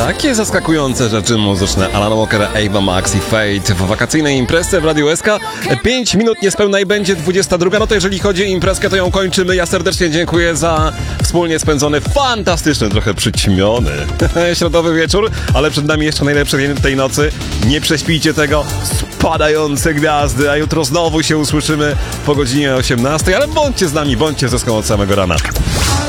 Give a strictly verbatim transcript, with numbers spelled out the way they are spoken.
Takie zaskakujące rzeczy muzyczne. Alan Walker, Ava Max i Fate w wakacyjnej imprezce w Radiu S K. Pięć minut niespełna i będzie dwudziesta druga. No to jeżeli chodzi o imprezkę, to ją kończymy. Ja serdecznie dziękuję za wspólnie spędzony, fantastyczny, trochę przyćmiony środowy wieczór, ale przed nami jeszcze najlepszy dzień tej nocy. Nie prześpijcie tego. Spadające gwiazdy, a jutro znowu się usłyszymy po godzinie osiemnastej, ale bądźcie z nami, bądźcie ze Ską od samego rana.